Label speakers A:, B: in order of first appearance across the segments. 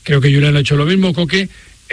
A: creo que Julen ha hecho lo mismo, Coque.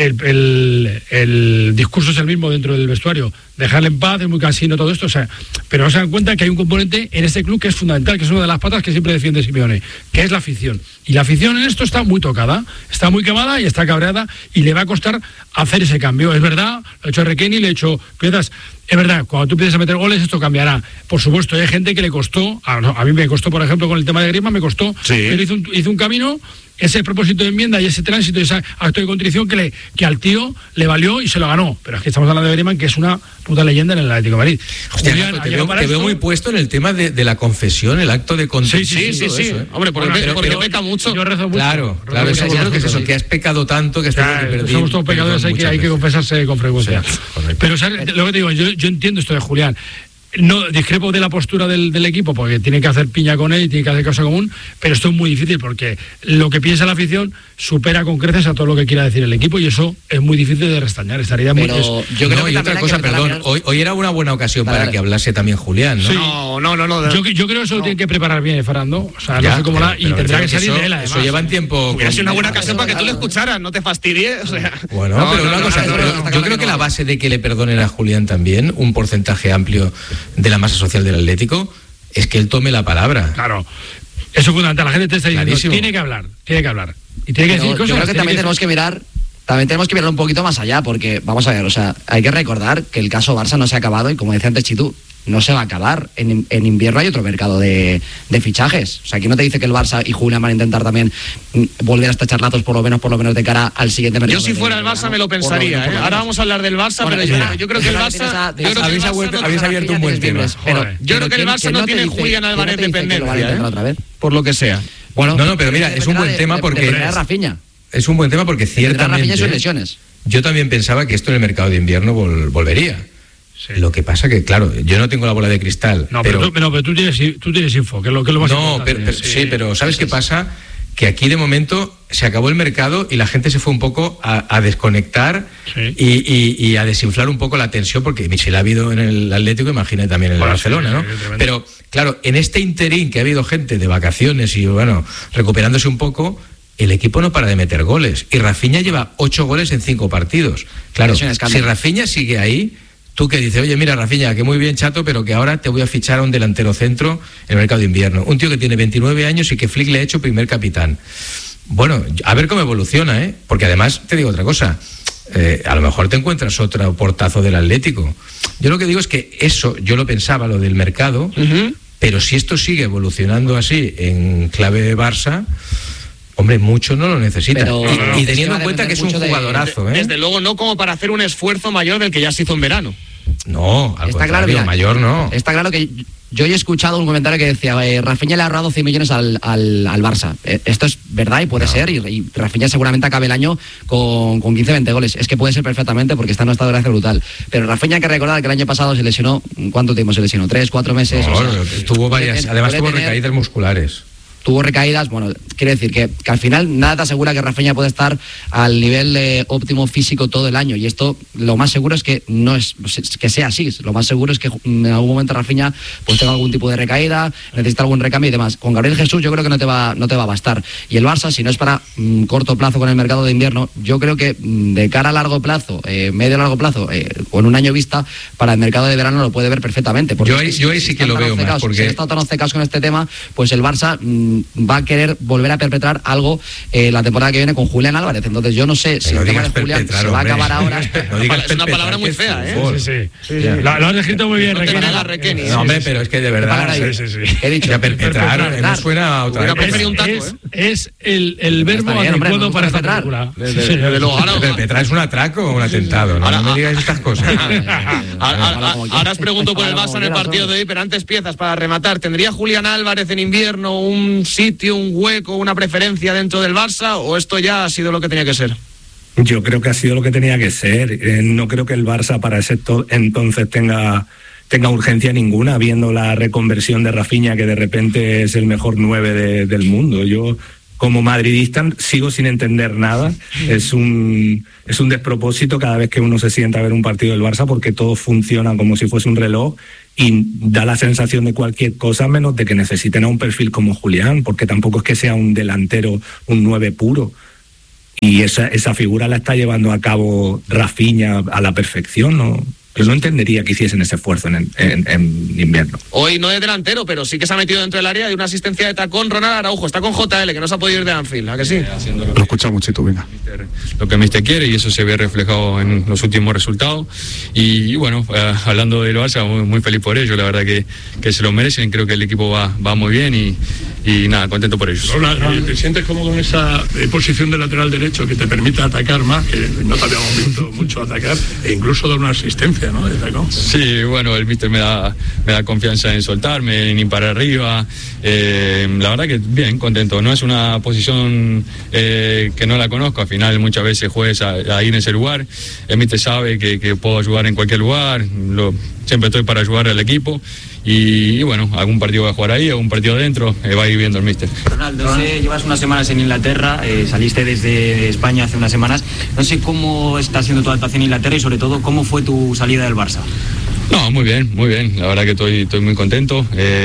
A: El discurso es el mismo dentro del vestuario, dejarle en paz, es muy cansino todo esto, o sea, pero no se dan cuenta que hay un componente en este club que es fundamental, que es una de las patas que siempre defiende Simeone, que es la afición, y la afición en esto está muy tocada, está muy quemada y está cabreada, y le va a costar hacer ese cambio. Es verdad, lo ha hecho Requeni, le ha hecho piezas, es verdad, cuando tú empiezas a meter goles esto cambiará, por supuesto. Hay gente que le costó, a mí me costó, por ejemplo, con el tema de Griezmann me costó,
B: sí.
A: Pero hizo un camino, ese propósito de enmienda y ese tránsito y ese acto de contrición que al tío le valió y se lo ganó. Pero es que estamos hablando de Griezmann, que es una puta leyenda en el Atlético de Madrid.
C: Hostia, Julián, te veo muy puesto en el tema de la confesión, el acto de contrición.
B: Sí.
C: Eso, ¿eh?
B: Hombre, porque peca mucho.
A: Yo rezo mucho.
C: Claro, yo creo que es eso, que has pecado tanto, que has perdido.
A: Somos todos pecadores, hay que confesarse con frecuencia.
C: Sí,
A: pero ¿sabes? Lo que te digo, yo entiendo esto de Julián. No discrepo de la postura del equipo, porque tiene que hacer piña con él y tiene que hacer cosa común, pero esto es muy difícil porque lo que piensa la afición supera con creces a todo lo que quiera decir el equipo, y eso es muy difícil de restañar. Estaría muy...
C: Yo creo que otra cosa, perdón, hoy era una buena ocasión para que hablase también Julián, ¿no?
A: Sí.
B: No.
A: Yo creo que eso lo tiene que preparar bien Fernando, o sea, no sé cómo y tendrá que salir de él, además.
C: Eso lleva en tiempo...
B: Hubiera sido una buena ocasión para que tú le escucharas, no te fastidies, o sea...
C: Bueno, pero una cosa, yo creo que la base de que le perdonen a Julián también, un porcentaje amplio de la masa social del Atlético, es que él tome la palabra.
A: Claro, eso es fundamental. La gente te está diciendo,
C: clarísimo.
A: Tiene que hablar y tiene que decir cosas.
D: Yo creo que también tenemos que mirar un poquito más allá, porque vamos a ver, o sea, hay que recordar que el caso Barça no se ha acabado, y como decía antes Chitu, no se va a acabar. En invierno hay otro mercado de fichajes. O sea, aquí no te dice que el Barça y Julián van a intentar también volver a estachar lazos por lo menos de cara al siguiente mercado.
B: Yo si fuera el Barça me lo pensaría, ¿eh? Ahora vamos a hablar del Barça, bueno, pero yo creo que el Barça...
C: Habéis abierto un buen tema.
B: Yo creo que el Barça no tiene Julián Álvarez dependencia,
D: otra vez,
B: por lo que sea.
D: Bueno,
C: no, pero mira, es un buen tema porque... Es un buen tema porque ciertamente... Yo también pensaba que esto en el mercado de invierno volvería. Sí. Lo que pasa que, claro, yo no tengo la bola de cristal.
A: No, pero tú tienes info, que es lo más importante.
C: Pero ¿sabes qué pasa? Que aquí de momento se acabó el mercado y la gente se fue un poco a desconectar, sí, y a desinflar un poco la tensión, porque si la ha habido en el Atlético, imagínate también en el Barcelona, ¿no? Pero, claro, en este interín que ha habido gente de vacaciones y, bueno, recuperándose un poco, el equipo no para de meter goles. Y Rafinha lleva 8 goles en 5 partidos. Claro, si Rafinha sigue ahí... Tú que dices, oye, mira, Rafinha, que muy bien, chato, pero que ahora te voy a fichar a un delantero centro en el mercado de invierno. Un tío que tiene 29 años y que Flick le ha hecho primer capitán. Bueno, a ver cómo evoluciona, ¿eh? Porque además, te digo otra cosa, a lo mejor te encuentras otro portazo del Atlético. Yo lo que digo es que eso, yo lo pensaba, lo del mercado, pero si esto sigue evolucionando así, en clave Barça... Hombre, mucho no lo necesita. Y teniendo en cuenta que es un jugadorazo, ¿eh?
B: Desde luego no como para hacer un esfuerzo mayor del que ya se hizo en verano.
C: No, al contrario, mayor no.
D: Está claro que yo he escuchado un comentario que decía, Rafinha le ha ahorrado 100 millones al Barça. Esto es verdad y puede ser, y Rafinha seguramente acabe el año con 15-20 goles. Es que puede ser perfectamente, porque está en un estado de gracia brutal. Pero Rafinha, hay que recordar que el año pasado se lesionó, ¿cuánto tiempo se lesionó? 3-4 meses.
C: No, o sea, tuvo varias, además tuvo recaídas musculares.
D: Tuvo recaídas, bueno, quiere decir que al final nada te asegura que Rafinha puede estar al nivel óptimo físico todo el año, y esto lo más seguro es que no es que sea así. Lo más seguro es que en algún momento Rafinha pues tenga algún tipo de recaída, necesita algún recambio y demás. Con Gabriel Jesús yo creo que no te va a bastar, y el Barça, si no es para corto plazo con el mercado de invierno, yo creo que de cara a largo plazo, medio largo plazo, con un año vista, para el mercado de verano lo puede ver perfectamente.
C: Yo ahí sí que lo veo más, porque
D: si han estado tan obcecados con este tema, pues el Barça va a querer volver a perpetrar algo la temporada que viene con Julián Álvarez. Entonces yo no sé si el tema de Julián se va a acabar ahora.
B: Es una palabra muy fea, ¿eh?
A: Sí. Lo has escrito muy bien,
B: Requeni.
C: No, hombre, pero es que de verdad...
D: He dicho
C: perpetrar, no suena a otra
B: vez.
A: Es el verbo adecuado para esta película.
C: Perpetrar es un atraco o un atentado, no me digáis estas cosas.
B: Ahora os pregunto por el Barça en el partido de hoy, pero antes piezas para rematar. ¿Tendría Julián Álvarez en invierno un sitio, un hueco, una preferencia dentro del Barça, o esto ya ha sido lo que tenía que ser?
E: Yo creo que ha sido lo que tenía que ser. No creo que el Barça para ese entonces tenga urgencia ninguna, viendo la reconversión de Rafinha, que de repente es el mejor 9 del mundo. Yo, como madridista, sigo sin entender nada. Es un despropósito cada vez que uno se sienta a ver un partido del Barça, porque todo funciona como si fuese un reloj y da la sensación de cualquier cosa menos de que necesiten a un perfil como Julián, porque tampoco es que sea un delantero, un 9 puro. y esa figura la está llevando a cabo Rafinha a la perfección, ¿no? Yo no entendería que hiciesen ese esfuerzo en invierno.
B: Hoy no es delantero, pero sí que se ha metido dentro del área de una asistencia de tacón. Ronald Araujo está con JL, que no se ha podido ir de Anfield, ¿a que sí?
F: Lo escuchamos, Chito, venga.
G: Lo que Mister quiere, y eso se ve reflejado en los últimos resultados. Y bueno, hablando del Barça, muy feliz por ello. La verdad que se lo merecen. Creo que el equipo va muy bien y nada, contento por ellos.
H: Ronald, ¿te sientes cómodo en esa posición de lateral derecho que te permite atacar más, que no te habíamos visto mucho atacar, e incluso dar una asistencia, ¿no? De tacón.
G: Sí, bueno, el míster me da confianza en soltarme, en ir para arriba. La verdad que bien, contento. No es una posición que no la conozco. Al final muchas veces juegues a ir en ese lugar. El míster sabe que puedo ayudar en cualquier lugar. Siempre estoy para ayudar al equipo. Y bueno, algún partido voy a jugar ahí, algún partido dentro, va a ir viendo el míster.
I: Ronald, no sé, llevas unas semanas en Inglaterra, saliste desde España hace unas semanas. No sé cómo está siendo tu adaptación en Inglaterra y sobre todo cómo fue tu salida del Barça.
G: No, muy bien, muy bien. La verdad que estoy muy contento.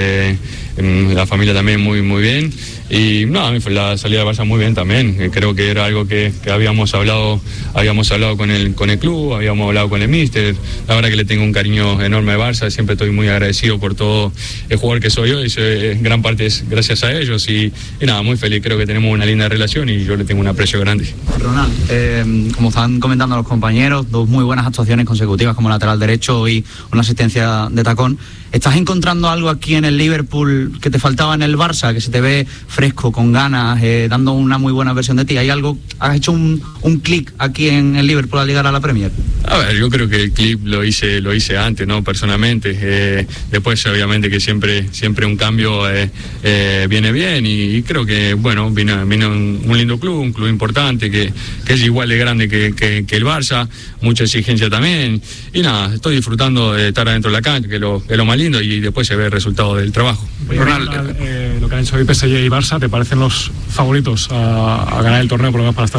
G: La familia también muy bien. Y no, la salida del Barça muy bien también. Creo que era algo que habíamos hablado con el club, habíamos hablado con el míster. La verdad que le tengo un cariño enorme al Barça. Siempre estoy muy agradecido por todo el jugador que soy hoy. Gran parte es gracias a ellos y nada, muy feliz. Creo que tenemos una linda relación y yo le tengo un aprecio grande.
I: Ronald, como están comentando los compañeros, 2 muy buenas actuaciones consecutivas como lateral derecho y una asistencia de tacón. ¿Estás encontrando algo aquí en el Liverpool que te faltaba en el Barça, que se te ve fresco, con ganas, dando una muy buena versión de ti? ¿Hay algo? ¿Has hecho un clic aquí en el Liverpool al llegar a la Premier?
G: A ver, yo creo que el clip lo hice antes, ¿no? Personalmente. Después, obviamente, que siempre un cambio viene bien y creo que, bueno, vino un lindo club, un club importante que es igual de grande que el Barça, mucha exigencia también. Y nada, estoy disfrutando de estar adentro de la cancha, que es lo más lindo, y después se ve el resultado del trabajo.
H: Ronald, lo que han hecho hoy PSG y Barça, ¿te parecen los favoritos a ganar el torneo, por lo menos para estar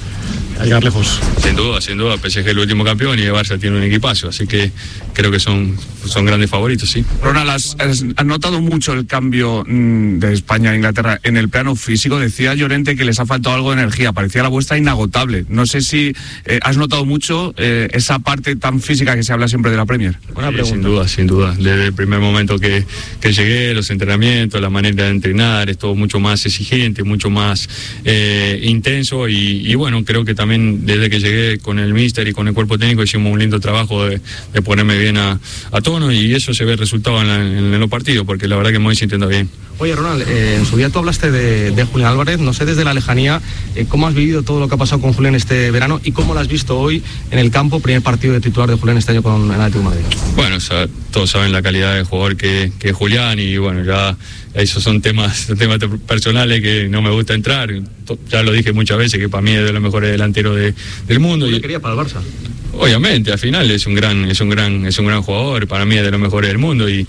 H: a llegar lejos?
G: Sin duda, PSG es el último campeón y el Barça tiene un equipazo, así que creo que son grandes favoritos, sí.
F: Ronald, ¿has notado mucho el cambio de España a Inglaterra en el plano físico? Decía Llorente que les ha faltado algo de energía, parecía la vuestra inagotable. No sé si has notado mucho esa parte tan física que se habla siempre de la Premier.
G: Sin duda. Desde el primer momento que llegué, los entrenamientos, la manera de entrenar, es todo mucho más exigente, mucho más intenso y bueno, creo que también desde que llegué con el míster y con el cuerpo técnico hicimos un lindo trabajo de ponerme bien a tono, y eso se ve resultado en los partidos, porque la verdad que me voy sintiendo bien.
J: Oye, Ronald, en su día tú hablaste de Julián Álvarez. No sé desde la lejanía cómo has vivido todo lo que ha pasado con Julián este verano y cómo lo has visto hoy en el campo, primer partido de titular de Julián este año con el Atlético de Madrid.
G: Bueno, todos saben la calidad de jugador que es Julián, y bueno, ya esos son temas personales que no me gusta entrar. Ya lo dije muchas veces que para mí es de los mejores delanteros del mundo.
J: ¿Qué quería para el Barça?
G: Obviamente, al final es un gran jugador, para mí es de los mejores del mundo y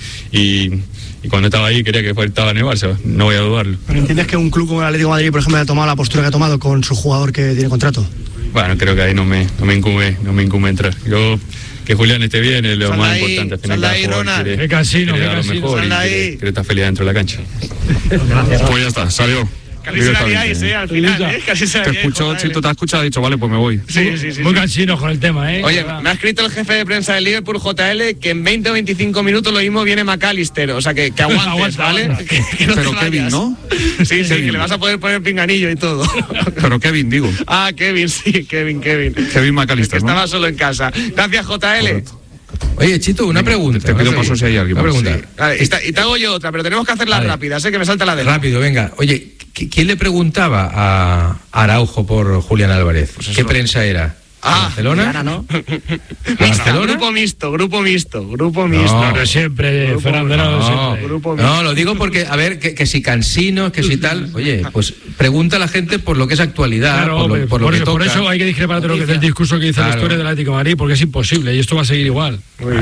G: cuando estaba ahí quería que estaba en el Barça, no voy a dudarlo.
K: ¿Pero entiendes que un club como el Atlético de Madrid, por ejemplo, ha tomado la postura que ha tomado con su jugador que tiene contrato?
G: Bueno, creo que ahí no me incumbe entrar. Yo, que Julián esté bien es lo más importante. Al final cada jugador quiere dar lo mejor y quiere estar feliz dentro de la cancha.
F: Gracias. Pues ya está, salió.
B: Casi se la liáis, al final, casi se la liáis.
F: Te escucho, Chito, te has escuchado, ha dicho, vale, pues me voy.
B: Sí.
A: Muy cansinos con el tema,
B: Oye, me ha escrito el jefe de prensa del Liverpool, JL, que en 20 o 25 minutos lo mismo viene McAllister, o sea que aguantes, ¿vale? Que no.
F: Pero Kevin, ¿no?
B: Sí, que le vas a poder poner pinganillo y todo.
F: Pero Kevin, digo.
B: Kevin, sí, Kevin.
F: Kevin McAllister,
B: que estaba solo en casa. Gracias, JL.
C: Correcto. Oye, Chito, una pregunta.
F: Te pido paso si hay alguien.
C: Una pregunta.
B: Sí. Vale, y te hago yo otra, pero tenemos que hacerla rápida, sé que me salta la de.
C: Rápido, venga. Oye, ¿quién le preguntaba a Araujo por Julián Álvarez? Pues ¿qué prensa era? ¿Barcelona?
D: ¿no?
C: ¿Barcelona?
B: Grupo mixto.
A: No, siempre, Fernando,
C: No, lo digo porque, a ver, que si cansinos, que si tal. Oye, pues pregunta a la gente por lo que es actualidad,
A: claro,
C: por lo que toca.
A: Por eso hay que discrepar de lo que es el discurso que dice la historia del Atlético de Madrid, porque es imposible y esto va a seguir igual.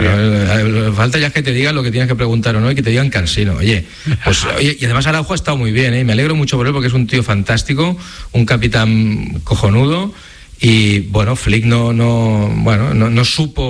C: Falta ya que te digan lo que tienes que preguntar o no, y que te digan cansino. Oye, y además Araujo ha estado muy bien, me alegro mucho por él porque es un tío fantástico, un capitán cojonudo. Y bueno, Flick no supo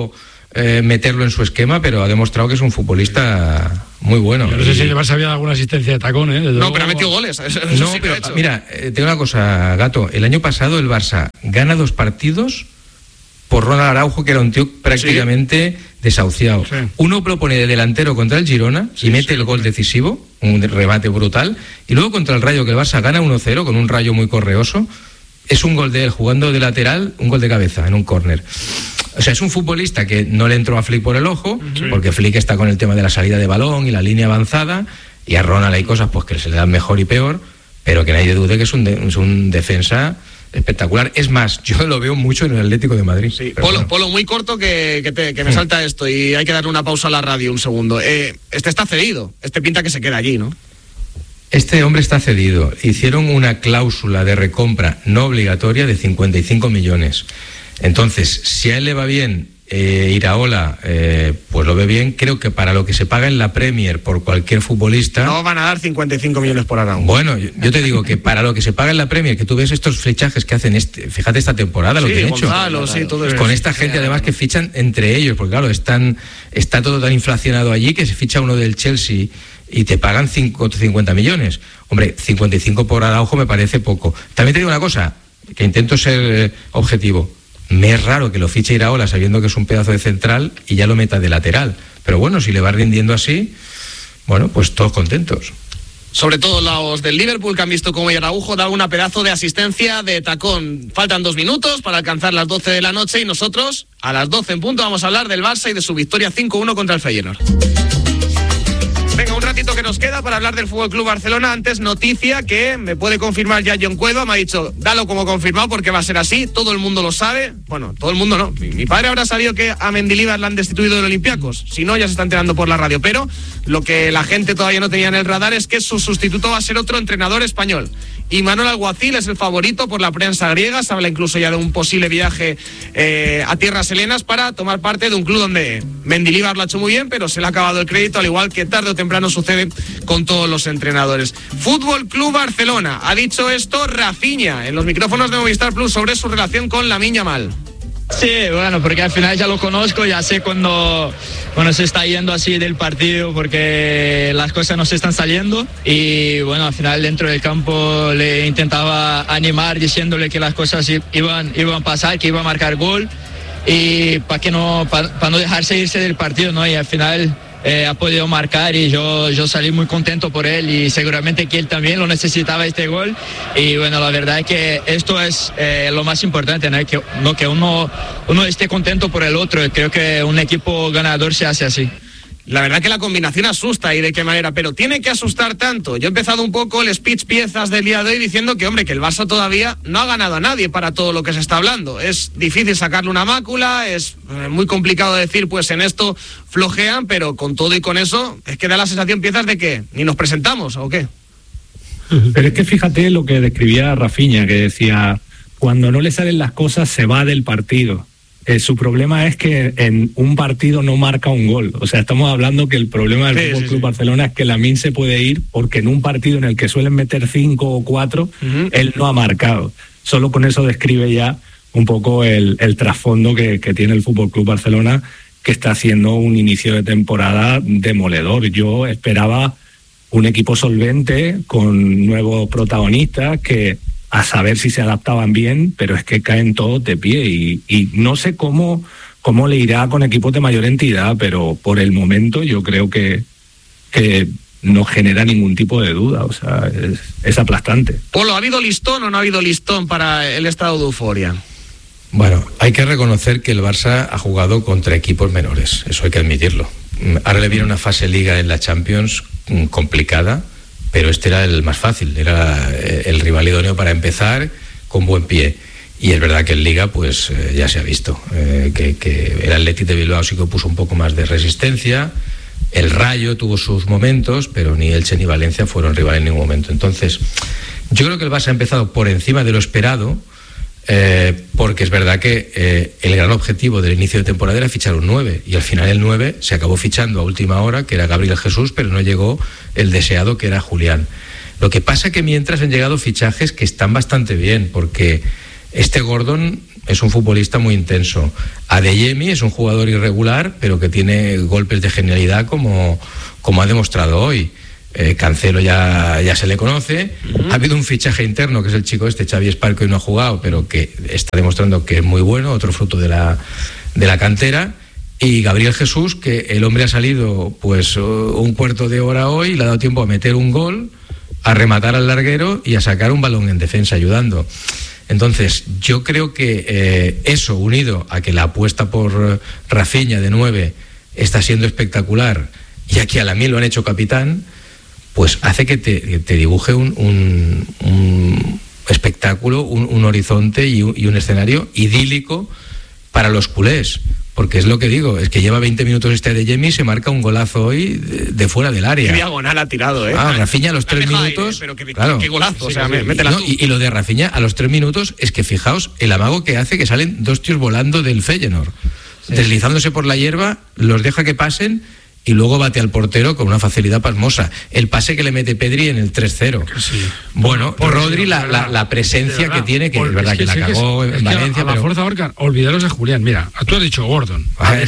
C: meterlo en su esquema, pero ha demostrado que es un futbolista muy bueno.
A: Yo no sé si el Barça había dado alguna asistencia de tacón, ¿eh?
B: No, pero ha metido goles.
C: No, pero mira, tengo una cosa, Gato. El año pasado el Barça gana 2 partidos por Ronald Araujo, que era un tío prácticamente desahuciado. Sí. Uno propone de delantero contra el Girona y mete el gol decisivo, un remate brutal, y luego contra el Rayo, que el Barça gana 1-0 con un Rayo muy correoso. Es un gol de él jugando de lateral, un gol de cabeza en un córner. O sea, es un futbolista que no le entró a Flick por el ojo, porque Flick está con el tema de la salida de balón y la línea avanzada, y a Ronald hay cosas pues que se le dan mejor y peor, pero que nadie dude que es un defensa espectacular. Es más, yo lo veo mucho en el Atlético de Madrid.
B: Sí. Polo, muy corto que me salta esto y hay que darle una pausa a la radio un segundo. Este está cedido, este pinta que se queda allí, ¿no?
C: Este hombre está cedido. Hicieron una cláusula de recompra no obligatoria de 55 millones. Entonces, si a él le va bien Iraola, pues lo ve bien. Creo que para lo que se paga en la Premier por cualquier futbolista...
B: No van a dar 55 millones por Araujo.
C: Bueno, yo te digo que para lo que se paga en la Premier, que tú ves estos fichajes que hacen, fíjate esta temporada lo que han
B: Gonzalo,
C: hecho.
B: Sí, todo esto.
C: Con esta gente además que fichan entre ellos, porque claro, está todo tan inflacionado allí que se ficha uno del Chelsea y te pagan 50 millones. Hombre, 55 por Araujo me parece poco. También te digo una cosa, que intento ser objetivo. Me es raro que lo fiche Iraola sabiendo que es un pedazo de central y ya lo meta de lateral. Pero bueno, si le va rindiendo así, bueno, pues todos contentos.
B: Sobre todo los del Liverpool, que han visto cómo Araujo da una pedazo de asistencia de tacón. Faltan 2 minutos para alcanzar las 12 de la noche y nosotros a las 12 en punto vamos a hablar del Barça y de su victoria 5-1 contra el Feyenoord. Venga, un ratito que nos queda para hablar del Fútbol Club Barcelona. Antes, noticia que me puede confirmar ya John Cuedo. Me ha dicho, dalo como confirmado porque va a ser así. Todo el mundo lo sabe. Bueno, todo el mundo no. Mi padre habrá sabido que a Mendilibar la han destituido del Olympiacos. Si no, ya se está enterando por la radio. Pero lo que la gente todavía no tenía en el radar es que su sustituto va a ser otro entrenador español. Y Manuel Alguacil es el favorito por la prensa griega. Se habla incluso ya de un posible viaje a tierras helenas para tomar parte de un club donde Mendilibar lo ha hecho muy bien, pero se le ha acabado el crédito, al igual que tarde o temprano sucede con todos los entrenadores. Fútbol Club Barcelona. Ha dicho esto Rafinha en los micrófonos de Movistar Plus sobre su relación con Lamine Yamal.
L: Sí, bueno, porque al final ya lo conozco, ya sé cuando se está yendo así del partido porque las cosas no se están saliendo y bueno, al final dentro del campo le intentaba animar diciéndole que las cosas iban a pasar, que iba a marcar gol y para no dejarse irse del partido, ¿no? Y al final ha podido marcar y yo salí muy contento por él y seguramente que él también lo necesitaba este gol y bueno, la verdad es que esto es lo más importante, ¿no? Que uno esté contento por el otro. Creo que un equipo ganador se hace así.
B: La verdad que la combinación asusta y de qué manera, pero tiene que asustar tanto. Yo he empezado un poco el speech piezas del día de hoy diciendo que, hombre, que el Barça todavía no ha ganado a nadie para todo lo que se está hablando. Es difícil sacarle una mácula, es muy complicado decir, pues en esto flojean, pero con todo y con eso, es que da la sensación piezas de que ni nos presentamos, ¿o qué?
E: Pero es que fíjate lo que describía Rafinha, que decía, cuando no le salen las cosas se va del partido. Su problema es que en un partido no marca un gol. O sea, estamos hablando que el problema del Fútbol Club Barcelona es que Lamine se puede ir porque en un partido en el que suelen meter 5 o 4, él no ha marcado. Solo con eso describe ya un poco el trasfondo que tiene el Fútbol Club Barcelona, que está haciendo un inicio de temporada demoledor. Yo esperaba un equipo solvente con nuevos protagonistas que a saber si se adaptaban bien, pero es que caen todos de pie y no sé cómo le irá con equipos de mayor entidad, pero por el momento yo creo que no genera ningún tipo de duda, o sea, es aplastante.
B: Polo, ¿ha habido listón o no ha habido listón para el estado de euforia?
C: Bueno, hay que reconocer que el Barça ha jugado contra equipos menores, eso hay que admitirlo. Ahora le viene una fase liga en la Champions complicada, pero este era el más fácil, era el rival idóneo para empezar con buen pie. Y es verdad que en Liga pues ya se ha visto que el Athletic de Bilbao sí que puso un poco más de resistencia, el Rayo tuvo sus momentos, pero ni Elche ni Valencia fueron rival en ningún momento. Entonces, yo creo que el Barça ha empezado por encima de lo esperado, porque es verdad que el gran objetivo del inicio de temporada era fichar un 9 y al final el 9 se acabó fichando a última hora, que era Gabriel Jesús, pero no llegó el deseado, que era Julián. Lo que pasa que mientras han llegado fichajes que están bastante bien, porque este Gordon es un futbolista muy intenso. Adeyemi es un jugador irregular, pero que tiene golpes de genialidad como ha demostrado hoy. Cancelo ya se le conoce. Ha habido un fichaje interno, que es el chico Xavi Esparza, que hoy no ha jugado, pero que está demostrando que es muy bueno, otro fruto de la cantera. Y Gabriel Jesús, que el hombre ha salido pues un cuarto de hora hoy, le ha dado tiempo a meter un gol, a rematar al larguero y a sacar un balón en defensa ayudando. Entonces, yo creo que eso, unido a que la apuesta por Rafinha de 9 está siendo espectacular, y aquí a Lamine lo han hecho capitán, pues hace que te dibuje un espectáculo, un horizonte y un escenario idílico para los culés. Porque es lo que digo, es que lleva 20 minutos Adeyemi y se marca un golazo hoy de fuera del área.
B: Qué diagonal ha tirado,
C: Rafinha a los 3 minutos...
B: pero
C: claro,
B: qué golazo,
C: sí,
B: métela tú.
C: Y lo de Rafinha a los 3 minutos es que fijaos el amago que hace, que salen 2 tíos volando del Feyenoord, deslizándose por la hierba, los deja que pasen y luego bate al portero con una facilidad pasmosa. El pase que le mete Pedri en el 3-0. Sí. Bueno, por Rodri la presencia que tiene, que es verdad que la cagó en Valencia.
A: A la fuerza Orca, olvidaros de Julián. Mira, tú has dicho Gordon,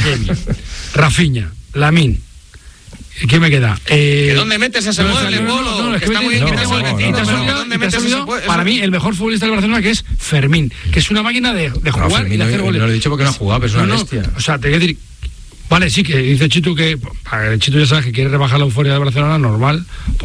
A: Rafinha, Lamine. ¿Qué me queda?
B: ¿Dónde metes ese mueble, Polo? Está muy bien que te ¿Dónde metes ese mueble?
A: Para mí, el mejor futbolista del Barcelona, que es Fermín, que es una máquina de jugar y de hacer goles.
C: No lo he dicho porque no ha jugado, pero es una bestia.
A: O sea, te voy a decir... Vale, sí, que dice Chitu que Chitu ya sabes que quiere rebajar la euforia de Barcelona, normal.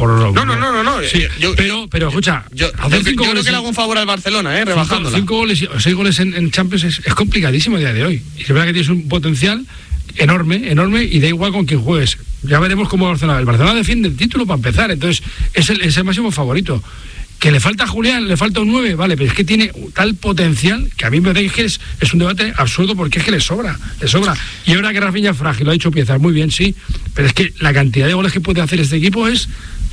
B: No.
A: Sí, pero escucha,
B: yo creo que le hago un favor al Barcelona, rebajándola.
A: 5 goles o 6 goles en Champions es complicadísimo el día de hoy. Y es verdad que tienes un potencial enorme, y da igual con quién juegues. Ya veremos cómo el Barcelona defiende el título para empezar, entonces es el máximo favorito. Que le falta a Julián, le falta un 9, vale, pero es que tiene tal potencial que a mí me parece que es un debate absurdo, porque es que le sobra. Y ahora que Rafinha es frágil, lo ha hecho piezas muy bien, sí, pero es que la cantidad de goles que puede hacer este equipo es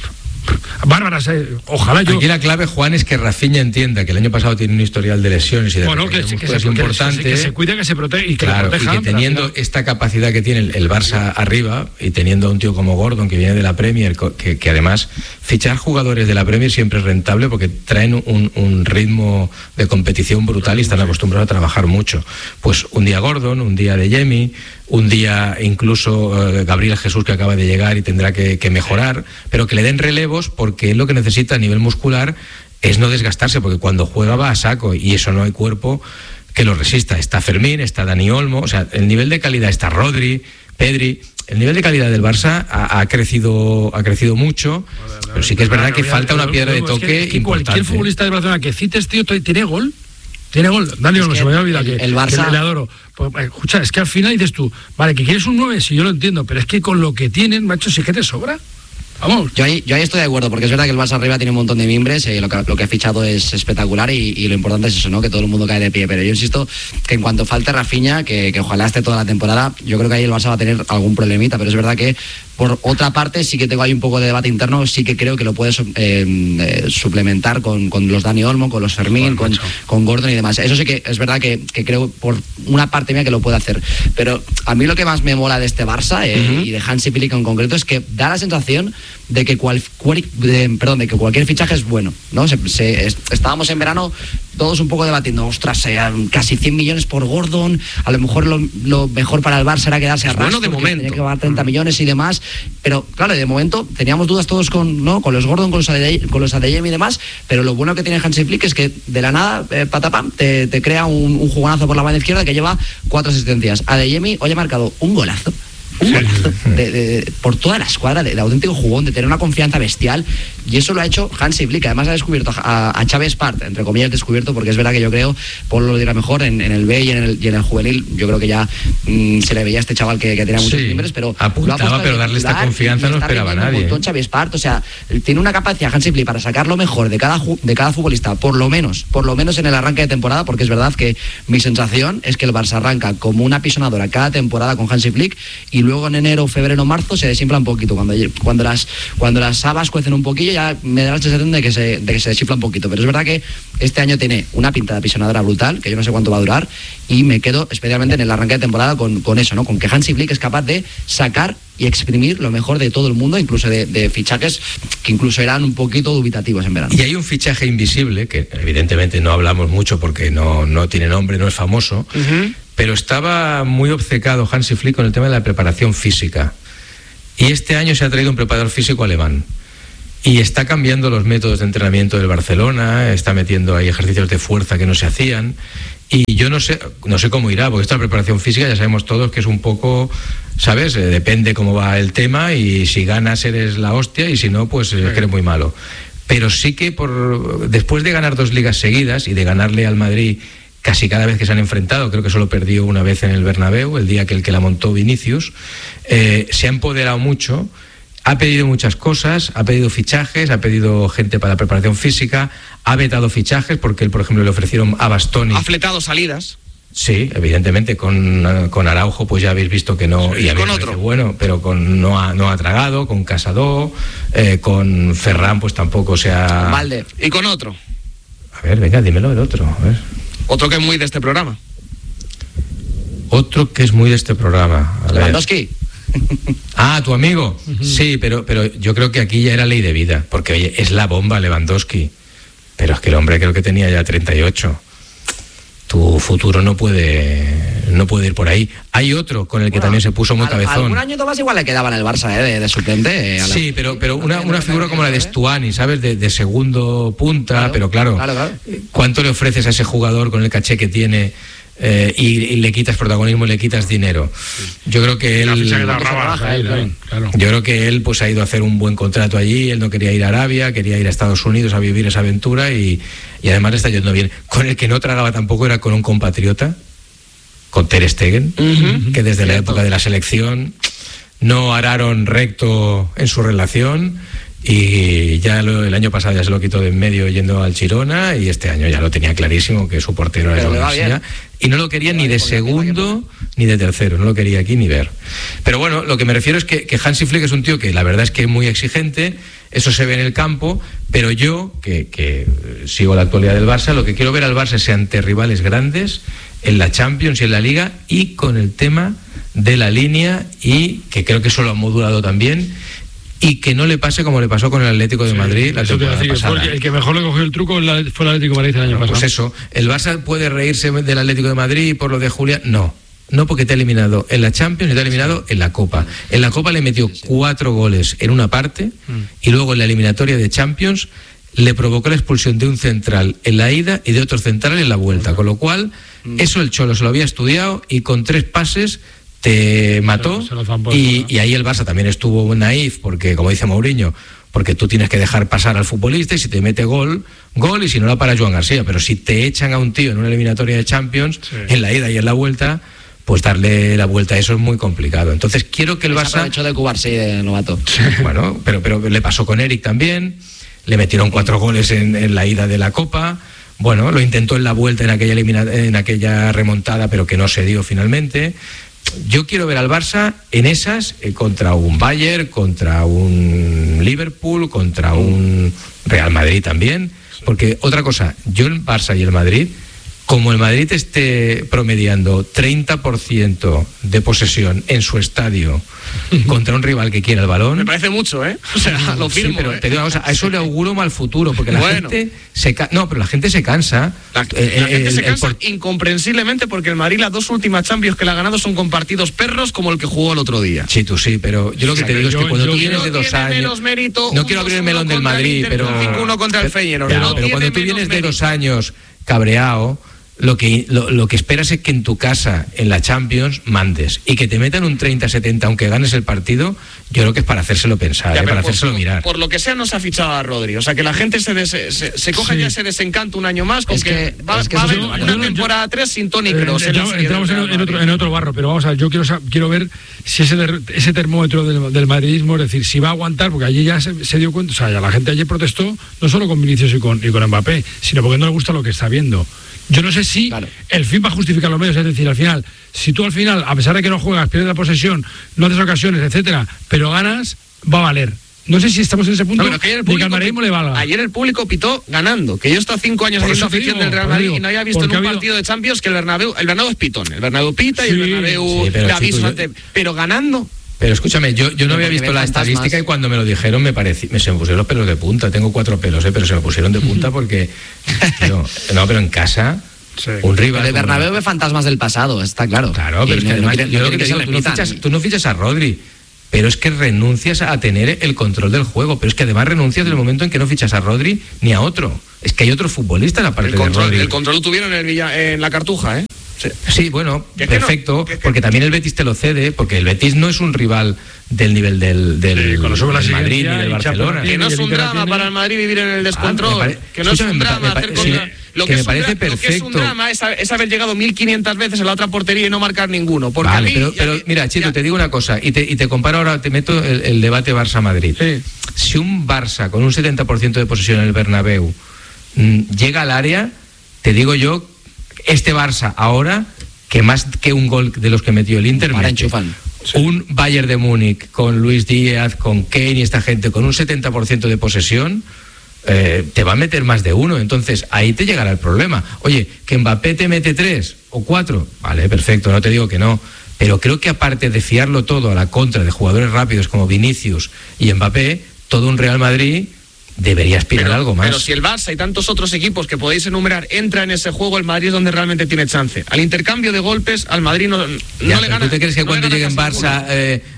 A: bárbaras. Ojalá yo...
C: Aquí la clave, Juan, es que Rafinha entienda que el año pasado tiene un historial de lesiones y de importantes,
A: que se cuide, que se protege y que
C: claro,
A: le proteja.
C: Y que teniendo esta capacidad que tiene el Barça arriba, y teniendo a un tío como Gordon, que viene de la Premier, que además fichar jugadores de la Premier siempre es rentable, porque traen un ritmo de competición brutal y están acostumbrados a trabajar mucho. Pues un día Gordon, un día Adeyemi, un día incluso Gabriel Jesús, que acaba de llegar y tendrá que mejorar, pero que le den relevos, porque él lo que necesita a nivel muscular es no desgastarse, porque cuando juega va a saco y eso no hay cuerpo que lo resista. Está Fermín, está Dani Olmo, o sea, el nivel de calidad, está Rodri, Pedri. El nivel de calidad del Barça ha crecido mucho, pero sí que es verdad que falta una piedra de toque importante.
A: Cualquier futbolista de Barcelona que cites, tío, tiene gol. Dani Olmo, se me había olvidado que
D: el Barça...
A: que le adoro. Pues, escucha, es que al final dices tú, vale, que quieres un 9, sí, yo lo entiendo, pero es que con lo que tienen, macho, sí que te sobra. Vamos.
D: Yo ahí estoy de acuerdo, porque es verdad que el Barça arriba tiene un montón de mimbres, lo que ha fichado es espectacular y lo importante es eso, ¿no? Que todo el mundo cae de pie, pero yo insisto que en cuanto falte Rafinha, que ojalá esté toda la temporada, yo creo que ahí el Barça va a tener algún problemita, pero es verdad que por otra parte sí que tengo ahí un poco de debate interno, sí que creo que lo puedes suplementar con los Dani Olmo, con los Fermín, con Gordon y demás. Eso sí que es verdad que creo por una parte mía que lo puede hacer, pero a mí lo que más me mola de este Barça y de Hansi Flick en concreto es que da la sensación de que cualquier fichaje es bueno, ¿no? Estábamos en verano todos un poco debatiendo, ostras, casi 100 millones por Gordon, a lo mejor lo mejor para el Barça era quedarse a rastro,
B: de momento
D: tenía que pagar 30 millones y demás, pero claro, de momento teníamos dudas todos con los Gordon, con los Adeyemi y demás, pero lo bueno que tiene Hansi Flick es que de la nada, patapam, te crea un jugonazo por la banda izquierda que lleva 4 asistencias. Adeyemi hoy ha marcado un golazo por toda la escuadra, de auténtico jugón, de tener una confianza bestial, y eso lo ha hecho Hansi Flick. Además ha descubierto a Xavi Esparza, entre comillas descubierto, porque es verdad que yo creo, Polo lo dirá mejor, en el B y en el juvenil, yo creo que ya se le veía a este chaval que tenía muchos miembros, pero
C: apuntaba, pero darle esta confianza no esperaba nadie.
D: Xavi Esparza, o sea, tiene una capacidad Hansi Flick para sacar lo mejor de cada futbolista, por lo menos en el arranque de temporada, porque es verdad que mi sensación es que el Barça arranca como una pisonadora cada temporada con Hansi Flick, y luego en enero, febrero, marzo se desinfla un poquito. Cuando las habas cuecen un poquillo, ya me da la sensación de que se desinfla un poquito. Pero es verdad que este año tiene una pinta de apisonadora brutal, que yo no sé cuánto va a durar, y me quedo especialmente en el arranque de temporada con eso, ¿no? Con que Hansi Flick es capaz de sacar y exprimir lo mejor de todo el mundo, incluso de fichajes que incluso eran un poquito dubitativos en verano.
C: Y hay un fichaje invisible, que evidentemente no hablamos mucho porque no tiene nombre, no es famoso, pero estaba muy obcecado Hansi Flick con el tema de la preparación física. Y este año se ha traído un preparador físico alemán. Y está cambiando los métodos de entrenamiento del Barcelona, está metiendo ahí ejercicios de fuerza que no se hacían. Y yo no sé cómo irá, porque esta preparación física ya sabemos todos que es un poco, ¿sabes? Depende cómo va el tema, y si ganas eres la hostia y si no, pues es que eres muy malo. Pero sí que después de ganar 2 ligas seguidas y de ganarle al Madrid casi cada vez que se han enfrentado, creo que solo perdió una vez en el Bernabéu, el día que la montó Vinicius, se ha empoderado mucho. Ha pedido muchas cosas, ha pedido fichajes, ha pedido gente para la preparación física, ha vetado fichajes porque él, por ejemplo, le ofrecieron a Bastoni.
B: Ha fletado salidas.
C: Sí, evidentemente, con Araujo pues ya habéis visto que no,
B: sí,
C: y
B: con otro.
C: Bueno, pero no ha tragado, con Casado, con Ferran pues tampoco se ha...
B: Valde. Y con otro.
C: A ver, venga, dímelo el otro. A ver.
B: Otro que es muy de este programa.
C: Otro que es muy de este programa.
D: Lewandowski.
C: Ah, tu amigo. Sí, pero yo creo que aquí ya era ley de vida, porque oye, es la bomba Lewandowski, pero es que el hombre creo que tenía ya 38. Tu futuro no puede ir por ahí. Hay otro con el que también se puso muy cabezón.
D: Algún año más igual le quedaba en el Barça, de suplente.
C: Sí, pero una figura como la de Stuani, ¿sabes? De segundo punta, pero claro. ¿Cuánto le ofreces a ese jugador con el caché que tiene? Y le quitas protagonismo y le quitas dinero. Yo creo que él pues ha ido a hacer un buen contrato allí. Él no quería ir a Arabia, quería ir a Estados Unidos a vivir esa aventura, y además le está yendo bien. Con el que no tragaba tampoco era con un compatriota, con Ter Stegen, que desde la época de la selección no araron recto en su relación, y ya el año pasado ya se lo quitó de en medio yendo al Girona, y este año ya lo tenía clarísimo que su portero era el Valencia, y no lo quería ni de segundo ni de tercero, no lo quería aquí ni ver. Pero bueno, lo que me refiero es que Hansi Flick es un tío que la verdad es que es muy exigente, eso se ve en el campo, pero yo, que sigo la actualidad del Barça, lo que quiero ver al Barça es ante rivales grandes en la Champions y en la Liga, y con el tema de la línea, y que creo que eso lo ha modulado también, y que no le pase como le pasó con el Atlético de Madrid la temporada pasada.
A: El que mejor le cogió el truco fue el Atlético de Madrid el año pasado.
C: Pues eso, ¿el Barça puede reírse del Atlético de Madrid por lo de Julián? No, porque te ha eliminado en la Champions y te ha eliminado en la Copa. En la Copa le metió 4 goles en una parte, y luego en la eliminatoria de Champions le provocó la expulsión de un central en la ida y de otro central en la vuelta, con lo cual eso el Cholo se lo había estudiado, y con 3 pases te mató, y ahí el Barça también estuvo naif, porque como dice Mourinho, porque tú tienes que dejar pasar al futbolista, y si te mete gol, y si no la para Joan García, pero si te echan a un tío en una eliminatoria de Champions, en la ida y en la vuelta, pues darle la vuelta a eso es muy complicado. Entonces quiero que el Barça...
D: hecho de cubarse de novato.
C: Bueno, pero le pasó con Eric también, le metieron 4 goles en la ida de la Copa. Bueno, lo intentó en la vuelta en aquella remontada, pero que no se dio finalmente. Yo quiero ver al Barça en esas, contra un Bayern, contra un Liverpool, contra un Real Madrid también, porque otra cosa, yo el Barça y el Madrid, como el Madrid esté promediando 30% de posesión en su estadio contra un rival que quiera el balón...
B: Me parece mucho, ¿eh? O sea, lo firmo.
C: Sí, pero te digo una cosa, a eso le auguro mal futuro, porque la gente pero la gente se cansa.
B: La gente se cansa incomprensiblemente, porque el Madrid las 2 últimas Champions que le ha ganado son con partidos perros como el que jugó el otro día.
C: Sí, tú sí, pero yo lo que te digo es que cuando tú vienes de 2 años... No quiero abrir el melón del Madrid, pero...
B: 5-1 contra el Feyenoord.
C: Pero cuando tú vienes de 2 años cabreado... Lo que esperas es que en tu casa, en la Champions, mandes, y que te metan un 30-70 aunque ganes el partido. Yo creo que es para hacérselo pensar, para hacérselo mirar.
B: Por lo que sea, no se ha fichado a Rodri. O sea, que la gente se coja ya ese desencanto un año más, con que va a haber una temporada 3 sin Toni Kroos.
A: Entramos en otro barro, pero vamos a ver, yo quiero ver si ese termómetro del madridismo, es decir, si va a aguantar, porque allí ya se dio cuenta, o sea, ya la gente ayer protestó, no solo con Vinicius y con Mbappé, sino porque no le gusta lo que está viendo. Yo no sé si el fin va a justificar los medios, es decir, al final, si tú al final, a pesar de que no juegas, pierdes la posesión, no haces ocasiones, etcétera, pero ganas, va a valer. No sé si estamos en ese punto
B: de que al madridismo le valga. Ayer el público pitó ganando, que yo he estado 5 años en la afición del Real Madrid y no había visto en un partido de Champions que el Bernabéu es pitón, el Bernabéu pita y el Bernabéu le avisa, pero ganando.
C: Pero escúchame, yo no había visto la estadística y cuando me lo dijeron se me pusieron los pelos de punta. Tengo 4 pelos, pero se me pusieron de punta porque pero en casa un rival.
D: El Bernabéu ve fantasmas del pasado, está claro.
C: Claro, pero es que además yo lo que te digo, tú no fichas a Rodri, pero es que renuncias a tener el control del juego, pero es que además renuncias del momento en que no fichas a Rodri ni a otro. Es que hay otro futbolista aparte de Rodri.
B: El control lo tuvieron en la Cartuja, ¿eh?
C: Sí, bueno, perfecto, porque también el Betis te lo cede, porque el Betis no es un rival del nivel del Madrid ni del Barcelona.
B: Que no es un drama para el Madrid vivir en el descontrol, que no es un drama hacer contra... Lo que es un drama es haber llegado 1500 veces a la otra portería y no marcar ninguno.
C: Vale, pero mira, Chito, te digo una cosa, y te comparo ahora, te meto el debate Barça-Madrid. Sí. Si un Barça con un 70% de posesión en el Bernabéu llega al área, te digo yo, este Barça ahora, que más que un gol de los que metió el Inter, un Bayern de Múnich con Luis Díaz, con Kane y esta gente con un 70% de posesión, te va a meter más de uno. Entonces ahí te llegará el problema. Oye, que Mbappé te mete 3 o 4, vale, perfecto, no te digo que no, pero creo que aparte de fiarlo todo a la contra de jugadores rápidos como Vinicius y Mbappé, todo un Real Madrid debería aspirar algo más.
B: Pero si el Barça y tantos otros equipos que podéis enumerar entra en ese juego, el Madrid es donde realmente tiene chance. Al intercambio de golpes, al Madrid no le gana.
C: ¿Tú te crees que cuando lleguen Barça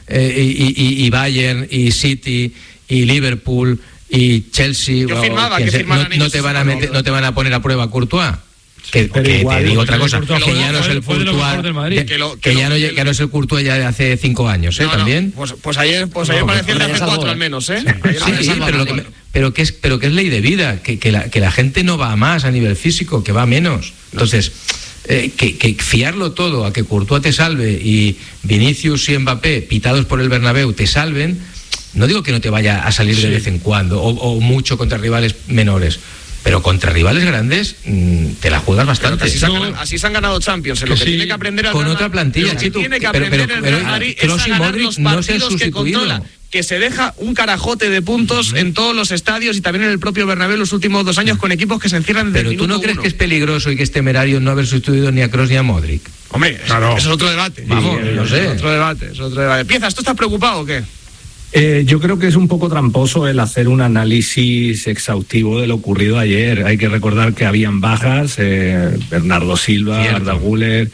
C: y Bayern y City y Liverpool y Chelsea no te van a poner a prueba a Courtois? Que te digo otra cosa, que ya no es el Courtois, que ya no es el Courtois ya de hace 5 años, también.
B: Pues ayer parecía el de hace 4 al menos,
C: Sí, pero que es ley de vida, que la gente no va a más a nivel físico, que va a menos. Entonces, que fiarlo todo a que Courtois te salve y Vinicius y Mbappé, pitados por el Bernabéu, te salven, no digo que no te vaya a salir de vez en cuando, o mucho contra rivales menores, pero contra rivales grandes te la juegas bastante.
B: Así se han ganado Champions. Lo que tiene que aprender
C: con otra plantilla, Chito.
B: Tiene que aprender el Real Madrid es a ganar los partidos que controla, que se deja un carajote de puntos en todos los estadios y también en el propio Bernabéu los últimos 2 años con equipos que se encierran desde el minuto 1.
C: Pero ¿tú no crees que es peligroso y que es temerario no haber sustituido ni a Kroos ni a Modric?
B: Hombre, claro. Eso es otro debate.
C: Vamos, no sé.
B: Es otro debate. Piezas, ¿tú estás preocupado o qué?
E: Yo creo que es un poco tramposo el hacer un análisis exhaustivo de lo ocurrido ayer. Hay que recordar que habían bajas, Bernardo Silva, Arda Güler.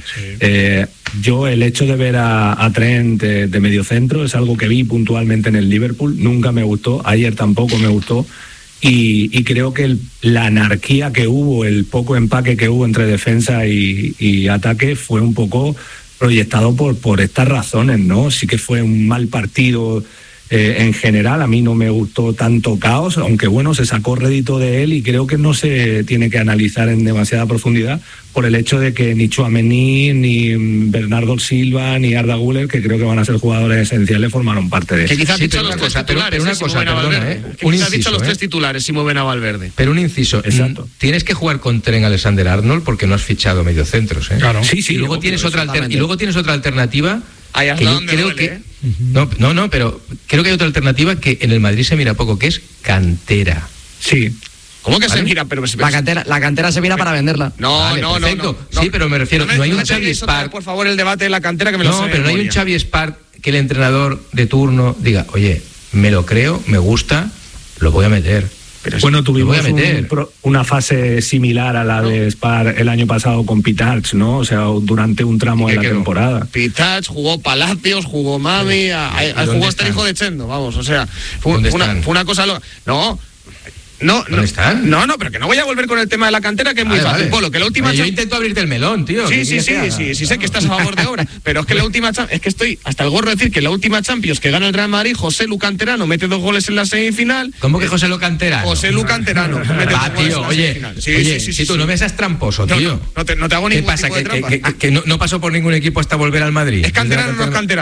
E: Yo el hecho de ver a Trent de mediocentro es algo que vi puntualmente en el Liverpool, nunca me gustó, ayer tampoco me gustó. Y creo que la anarquía que hubo, el poco empaque que hubo entre defensa y ataque fue un poco proyectado por estas razones, ¿no? Sí que fue un mal partido. En general, a mí no me gustó tanto caos, aunque bueno, se sacó rédito de él y creo que no se tiene que analizar en demasiada profundidad por el hecho de que ni Tchouaméni, ni Bernardo Silva, ni Arda Güler, que creo que van a ser jugadores esenciales, formaron parte de eso.
B: Que quizás dicho los 3 titulares, quizás dicho los 3 titulares si mueven a Valverde.
C: Pero un inciso, exacto. Tienes que jugar con Trent Alexander-Arnold porque no has fichado mediocentros, ¿eh?
E: Claro.
C: Sí, y luego tienes otra alternativa. Creo que pero creo que hay otra alternativa que en el Madrid se mira poco, que es cantera.
E: Sí.
B: ¿Cómo que se mira? Pero
D: la cantera se mira para venderla.
B: No.
C: Sí, pero me refiero, no hay un Xavi Spark.
B: Por favor, el debate de la cantera que me lo sé.
C: No, pero no hay un Xavi Spark que el entrenador de turno diga, oye, me lo creo, me gusta, lo voy a meter.
E: Pero bueno, tuvimos una fase similar a la de Spar el año pasado con Pitarch, ¿no? O sea, durante un tramo de la temporada.
B: Pitarch, jugó Palacios, jugó Mami, jugó este hijo de Chendo, vamos, o sea, fue una cosa loca.
C: ¿Dónde están?
B: No, pero que no voy a volver con el tema de la cantera, que es muy fácil, Polo, que la última...
C: Yo intento abrirte el melón, tío.
B: Sí, sé que estás a favor de obra, pero es que la última... Es que estoy hasta el gorro de decir que la última Champions que gana el Real Madrid, José Lu Canterano mete 2 goles en la semifinal.
C: ¿Cómo que José Lu Canterano?
B: José Lu Canterano.
C: Tío, oye, si tú no me seas tramposo, tío.
B: No te hago ningún tipo de trampa.
C: ¿Qué pasa? ¿Que no pasó por ningún equipo hasta volver al Madrid?
B: ¿Es canterano o no es canterano?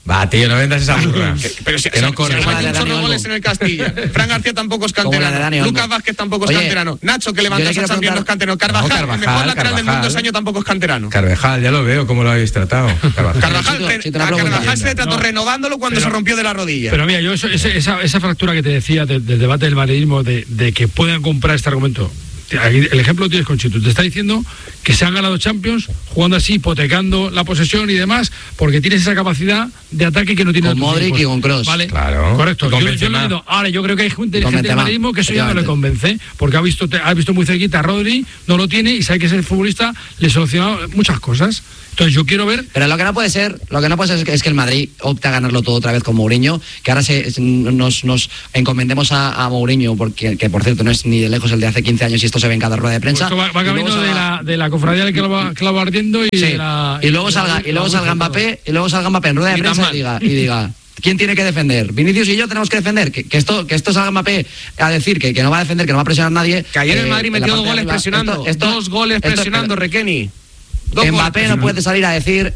C: Va, tío, no vendas esa burra.
B: Pero si
C: que no corre.
B: hay un chorro de goles en el Castilla. Fran García tampoco es canterano. Lucas Vázquez tampoco es canterano. Nacho, que levanta esa Champions, no es canterano. Carvajal, el mejor lateral del mundo ese año, tampoco es canterano.
C: Carvajal, ya lo veo, cómo lo habéis tratado.
B: Carvajal se le trató renovándolo cuando se rompió de la rodilla.
A: Pero mira, yo esa fractura que te decía del debate del madridismo, de que puedan comprar este argumento. El ejemplo lo tienes con Chitu. Te está diciendo que se han ganado Champions jugando así, hipotecando la posesión y demás, porque tienes esa capacidad de ataque que no tiene
D: con Modric y con Kroos.
A: Vale,
C: claro.
A: Correcto. Yo lo entiendo. Ahora, yo creo que hay gente del madridismo que eso ya no le convence, porque ha visto muy cerquita a Rodri, no lo tiene y sabe que ese futbolista le soluciona muchas cosas. Entonces yo quiero ver.
D: Pero lo que no puede ser es que el Madrid opte a ganarlo todo otra vez con Mourinho, que ahora nos encomendemos a Mourinho, porque que por cierto no es ni de lejos el de hace 15 años y esto se ve en cada rueda de prensa.
A: Pues va camino de la cofradía que lo va ardiendo y
D: sí.
A: y
D: luego salga Mbappé en rueda de prensa y diga ¿quién tiene que defender? Vinicius y yo tenemos que defender. Que esto salga Mbappé a decir que no va a defender, que no va a presionar a nadie.
B: Que ayer el Madrid metió 2 goles presionando. 2 goles presionando, Requeni.
D: Mbappé no puede salir a decir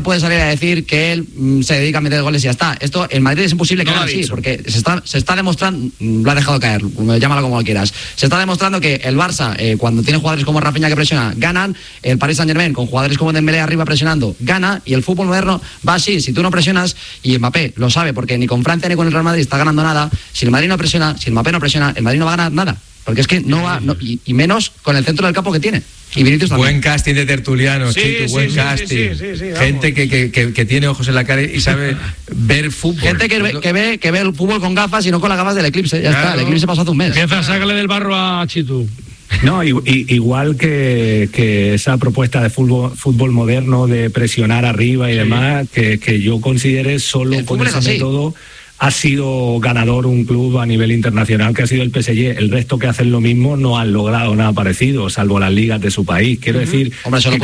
D: que él se dedica a meter goles y ya está. Esto en Madrid es imposible que haga así, porque se está demostrando, lo ha dejado caer, llámalo como quieras. Se está demostrando que el Barça, cuando tiene jugadores como Rafinha que presiona, ganan. El Paris Saint-Germain con jugadores como Dembélé arriba presionando, gana. Y el fútbol moderno va así. Si tú no presionas, y Mbappé lo sabe, porque ni con Francia ni con el Real Madrid está ganando nada. Si el Madrid no presiona, si el Mbappé no presiona, el Madrid no va a ganar nada. Porque es que no va, y menos con el centro del campo que tiene. Y Vinicius también.
C: Buen casting de tertulianos, buen casting. Gente que tiene ojos en la cara y sabe ver fútbol.
D: Gente que ve el fútbol con gafas y no con las gafas del Eclipse. Ya está, el Eclipse pasó hace un mes.
A: Empieza a sacarle del barro a Chitu.
E: No, igual que esa propuesta de fútbol moderno, de presionar arriba y demás, que yo considere solo con ese método ha sido ganador un club a nivel internacional, que ha sido el PSG. El resto que hacen lo mismo no han logrado nada parecido, salvo las ligas de su país. Quiero decir,
D: que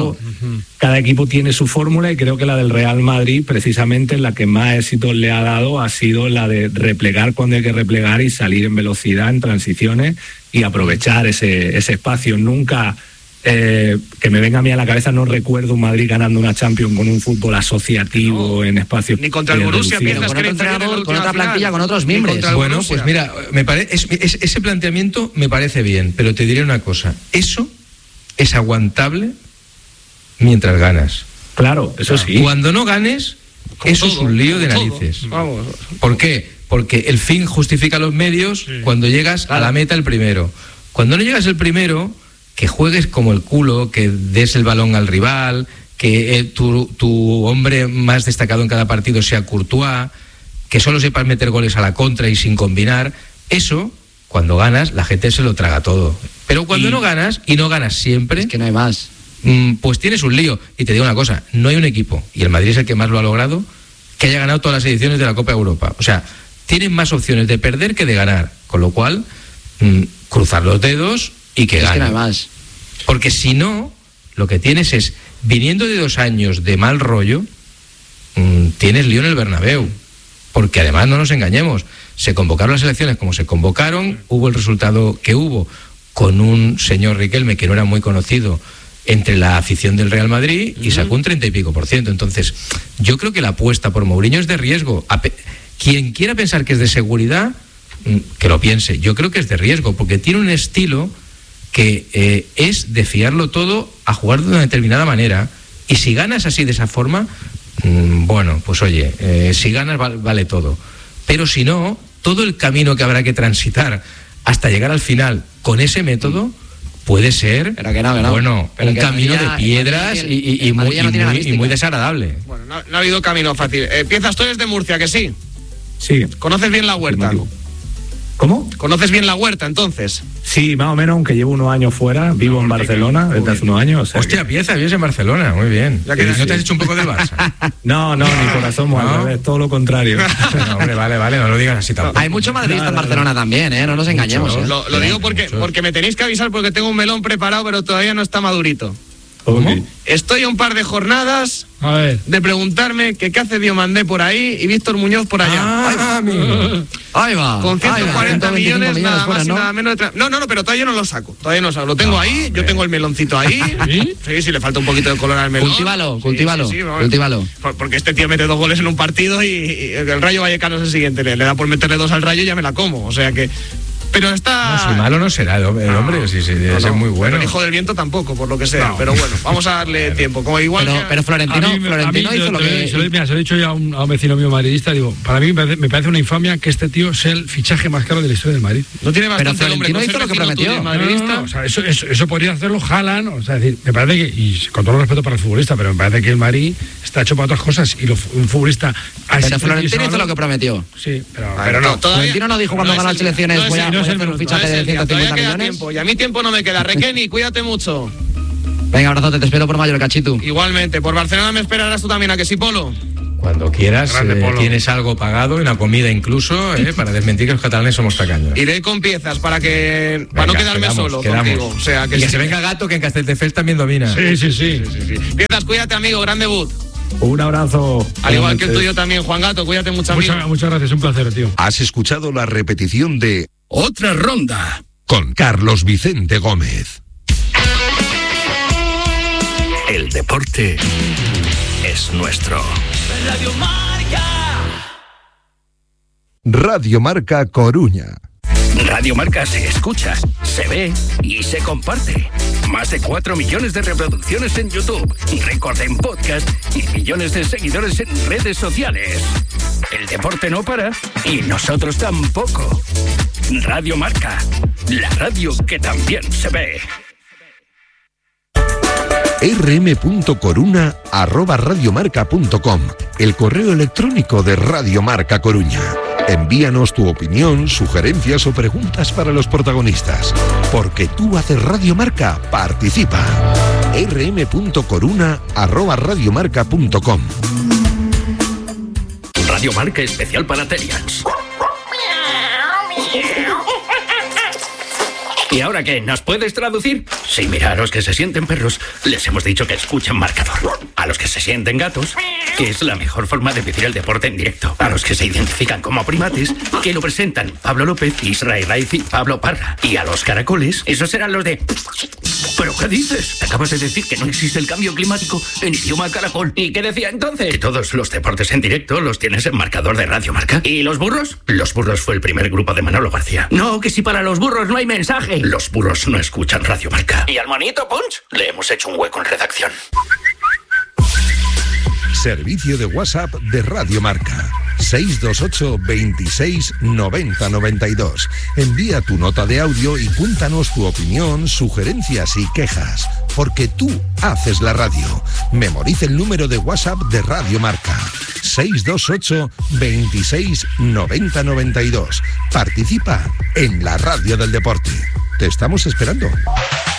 E: cada equipo tiene su fórmula, y creo que la del Real Madrid, precisamente la que más éxitos le ha dado, ha sido la de replegar cuando hay que replegar y salir en velocidad en transiciones y aprovechar ese espacio. Nunca... que me venga a mí a la cabeza, no recuerdo un Madrid ganando una Champions con un fútbol asociativo en espacios.
B: Ni contra el Borussia piensas que
D: con otra plantilla, con otros miembros.
C: Bueno, pues mira, ese planteamiento me parece bien, pero te diré una cosa: eso es aguantable mientras ganas.
E: Claro, eso sí.
C: Cuando no ganes, eso es un lío de narices. ¿Por qué? Porque el fin justifica los medios cuando llegas a la meta el primero. Cuando no llegas el primero, que juegues como el culo, que des el balón al rival, que tu hombre más destacado en cada partido sea Courtois, que solo sepas meter goles a la contra y sin combinar. Eso, cuando ganas, la gente se lo traga todo. Pero cuando no ganas, y no ganas siempre,
D: es que no hay más.
C: Pues tienes un lío. Y te digo una cosa, no hay un equipo, y el Madrid es el que más lo ha logrado, que haya ganado todas las ediciones de la Copa de Europa. O sea, tienen más opciones de perder que de ganar, con lo cual, cruzar los dedos y que gane.
D: Que no hay más.
C: Porque si no, lo que tienes es, viniendo de 2 años de mal rollo, tienes lío en el Bernabéu. Porque además, no nos engañemos, se convocaron las elecciones como se convocaron, hubo el resultado que hubo, con un señor Riquelme que no era muy conocido entre la afición del Real Madrid, y sacó un 30 y pico %. Entonces, yo creo que la apuesta por Mourinho es de riesgo. Quien quiera pensar que es de seguridad, que lo piense. Yo creo que es de riesgo, porque tiene un estilo que es de fiarlo todo a jugar de una determinada manera, y si ganas así de esa forma, bueno, pues oye, si ganas vale todo. Pero si no, todo el camino que habrá que transitar hasta llegar al final con ese método puede ser, bueno, un camino de piedras y muy desagradable.
B: Bueno, no ha habido camino fácil. Piezas, tú eres de Murcia, ¿que sí?
E: Sí.
B: ¿Conoces bien la huerta?
E: ¿Cómo?
B: ¿Conoces bien la huerta, entonces?
E: Sí, más o menos, aunque llevo unos años fuera, vivo en Barcelona desde hace unos años. O sea
C: Hostia, Pieza, vives en Barcelona, muy bien. ¿No te has hecho un poco del Barça?
E: No, ni corazón, al todo lo contrario.
C: No, hombre, vale, no lo digas así tampoco.
D: Hay mucho madridista en Barcelona también, no nos engañemos.
B: Lo digo porque me tenéis que avisar, porque tengo un melón preparado, pero todavía no está madurito.
A: ¿Cómo?
B: Estoy a un par de jornadas de preguntarme que qué hace Diomandé por ahí y Víctor Muñoz por allá.
D: Ahí va.
B: Con 140 millones, nada
D: fuera,
B: más y
D: ¿no?
B: nada menos. No, pero todavía no lo saco. Lo tengo ahí, yo tengo el meloncito ahí. Sí, le falta un poquito de color al melón.
D: Cultívalo.
B: Porque este tío mete 2 goles en un partido y el Rayo Vallecano es el siguiente. Le da por meterle 2 al Rayo y ya me la como. O sea que... Pero está...
C: No, si malo no será el hombre, sí, debe ser muy bueno.
B: Pero el hijo del viento tampoco, por lo que sea. Pero bueno, vamos a darle tiempo. Como igual
D: pero Florentino hizo lo que...
A: Mira, se lo he dicho ya a un vecino mío madridista, digo, para mí me parece una infamia que este tío sea el fichaje más caro de la historia del Madrid.
B: No tiene bastante
D: pero Florentino hizo lo que prometió.
A: No, o sea, eso podría hacerlo Haaland, o sea, decir, me parece que, y con todo el respeto para el futbolista, pero me parece que el Madrid está hecho para otras cosas y un futbolista...
D: Pero Florentino hizo lo que prometió.
A: Sí, pero no.
D: Florentino no dijo cuando ganó las elecciones voy a hacer un fichaje de 150 millones.
B: Tiempo, y a mí tiempo no me queda. Requeni, cuídate mucho.
D: Venga, abrazote, te espero por Mallorca, Chitu.
B: Igualmente, por Barcelona me esperarás tú también, ¿a que sí, Polo?
C: Cuando quieras, tienes algo pagado, una comida incluso, para desmentir que los catalanes somos tacaños.
B: Iré con piezas para no quedarme solo contigo. O sea,
C: que se venga Gato, que en Castelldefels también domina.
A: Sí.
B: Piezas, cuídate, amigo, gran debut.
E: Un abrazo.
B: Al igual que el tuyo también, Juan Gato, cuídate mucho, amigo.
A: Muchas gracias, un placer, tío.
M: Has escuchado la repetición de
N: Otra Ronda
M: con Carlos Vicente Gómez.
N: El deporte es nuestro.
O: Radio Marca.
M: Radio Marca Coruña.
N: Radio Marca se escucha, se ve y se comparte. Más de 4 millones de reproducciones en YouTube, récord en podcast y millones de seguidores en redes sociales. El deporte no para y nosotros tampoco. Radio Marca, la radio que también se ve.
M: rm.coruna@radiomarca.com, el correo electrónico de Radio Marca Coruña. Envíanos tu opinión, sugerencias o preguntas para los protagonistas. Porque tú haces Radio Marca, participa. rm.coruna@radiomarca.com.
N: Radio Marca especial para Terians. ¿Y ahora qué? ¿Nos puedes traducir? Sí, mira, a los que se sienten perros les hemos dicho que escuchen marcador. A los que se sienten gatos, que es la mejor forma de vivir el deporte en directo. A los que se identifican como primates, que lo presentan Pablo López, Israel Raiz y Pablo Parra. Y a los caracoles, esos serán los de... ¿Pero qué dices? Acabas de decir que no existe el cambio climático en idioma caracol. ¿Y qué decía entonces? Que todos los deportes en directo los tienes en marcador de Radio Marca. ¿Y los burros? Los burros fue el primer grupo de Manolo García. No, que si para los burros no hay mensaje. Los burros no escuchan Radio Marca. ¿Y al Manito Punch? Le hemos hecho un hueco en redacción.
M: Servicio de WhatsApp de Radio Marca. 628 26 90 92. Envía tu nota de audio y cuéntanos tu opinión, sugerencias y quejas. Porque tú haces la radio. Memoriza el número de WhatsApp de Radio Marca. 628 26 90 92. Participa en la radio del deporte. Te estamos esperando.